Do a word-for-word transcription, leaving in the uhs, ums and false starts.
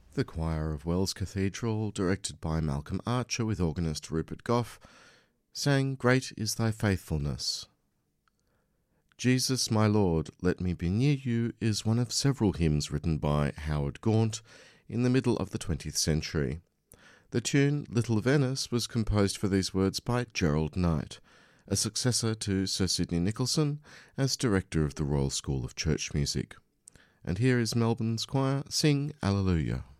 The choir of Wells Cathedral, directed by Malcolm Archer with organist Rupert Gough, sang "Great is Thy Faithfulness." "Jesus, my Lord, let me be near you" is one of several hymns written by Howard Gaunt in the middle of the twentieth century. The tune Little Venice was composed for these words by Gerald Knight, a successor to Sir Sidney Nicholson as director of the Royal School of Church Music. And here is Melbourne's choir sing Alleluia.